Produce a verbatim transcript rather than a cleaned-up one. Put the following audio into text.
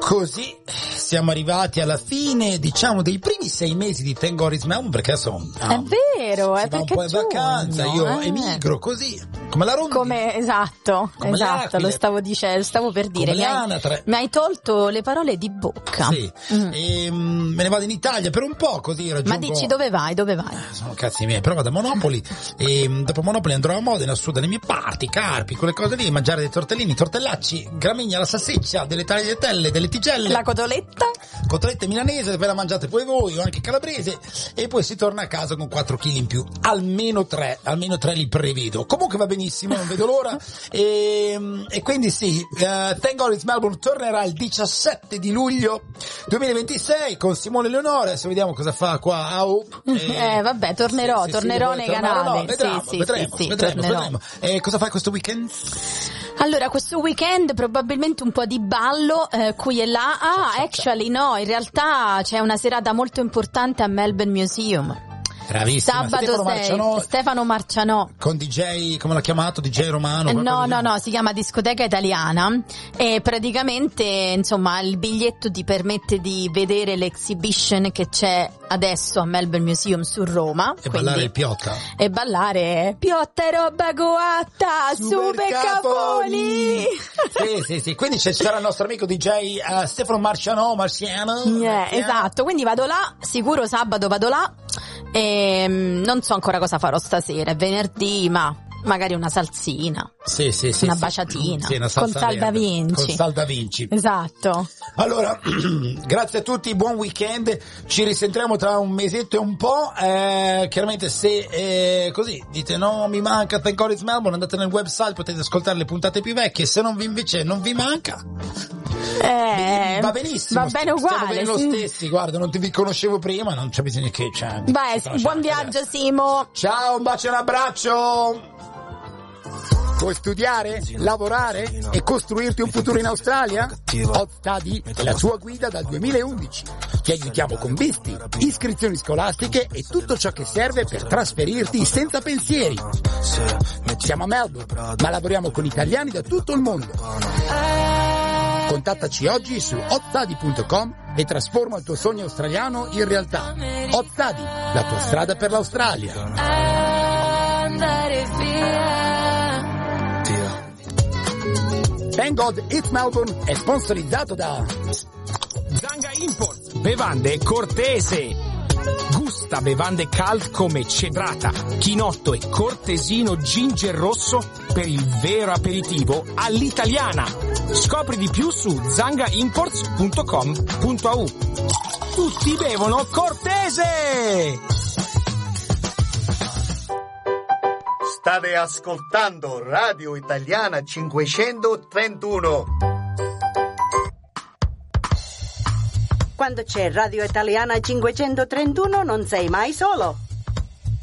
così siamo arrivati alla fine, diciamo, dei primi sei mesi di Thank God It's Melbourne, perché adesso no, è vero, si è va un perché po' in giugno, vacanza, io eh. emigro così, come la Rondi. Come, esatto, Come esatto, lo stavo dicendo, stavo per dire, mi hai, mi hai tolto le parole di bocca. Sì, mm. e, um, me ne vado in Italia per un po', così raggiungo... Ma dici dove vai, dove vai? Sono cazzi miei, però vado a Monopoli e um, dopo Monopoli andrò a Modena, su dalle mie parti, Carpi, quelle cose lì, mangiare dei tortellini, tortellacci, gramigna, la salsiccia, delle tagliatelle, delle tigelle. La cotoletta? Cotolette milanese, ve la mangiate poi voi, o anche calabrese, e poi si torna a casa con quattro chili in più, almeno tre, almeno tre li prevedo. Comunque va benissimo, non vedo l'ora, e, e quindi sì, uh, Thank God It's Melbourne tornerà il diciassette di luglio duemilaventisei con Simone Leonore, adesso vediamo cosa fa qua. Oh, eh, eh vabbè, tornerò, sì, tornerò sì, nei tornerò, canali. no, vedremo, sì, vedremo, sì, sì, vedremo, tornerò. vedremo. E cosa fai questo weekend? Allora, questo weekend probabilmente un po' di ballo, eh, qui e là. Ah, actually no, in realtà c'è una serata molto importante a Melbourne Museum. Bravissima. Sabato Stefano sei, Marcianò, Stefano Marcianò. Con D J, come l'ha chiamato? D J Romano? No, no, no, si chiama Discoteca Italiana e praticamente, insomma, il biglietto ti permette di vedere l'exhibition che c'è adesso a Melbourne Museum su Roma. E ballare il Piotta. E ballare Piotta e roba coatta, super caponi! Sì, sì, sì, quindi ci sarà il nostro amico D J uh, Stefano Marcianò, Marciano. Yeah, esatto, quindi vado là, sicuro sabato vado là. E non so ancora cosa farò stasera, è venerdì, ma magari una salsina, sì, sì, sì, una sì. baciatina, sì, una con Sal da Vinci. Con Sal da Vinci. Esatto. Allora, grazie a tutti, buon weekend, ci risentiremo tra un mesetto e un po', eh, chiaramente se eh, così dite no, mi manca Thank God It's Melbourne, andate nel website, potete ascoltare le puntate più vecchie, se non vi invece non vi manca, eh, va benissimo, va bene uguale, stiamo bene lo stessi, guarda, non ti vi conoscevo prima, non c'è bisogno che c'è. Vai, buon viaggio Simo. Ciao, un bacio e un abbraccio. Vuoi studiare, lavorare e costruirti un futuro in Australia? Hot Study è la tua guida dal duemilaundici. Ti aiutiamo con visti, iscrizioni scolastiche e tutto ciò che serve per trasferirti senza pensieri. Siamo a Melbourne, ma lavoriamo con italiani da tutto il mondo. Contattaci oggi su hot study punto com e trasforma il tuo sogno australiano in realtà. Hot Study, la tua strada per l'Australia. Thank God It's Melbourne è sponsorizzato da Zanga Import, bevande cortese. Gusta bevande cult come cedrata, chinotto e cortesino ginger rosso per il vero aperitivo all'italiana. Scopri di più su zanga imports punto com punto a u. Tutti bevono cortese! State ascoltando Radio Italiana cinquecentotrentuno. Quando c'è Radio Italiana cinquecentotrentuno non sei mai solo.